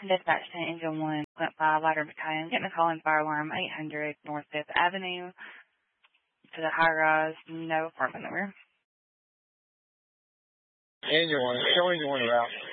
Dispatch to Engine 1, Clint 5, Ladder Battalion. Getting a call in fire alarm 800 North 5th Avenue to the high-rise, no apartment number. Engine 1, show Engine 1 route.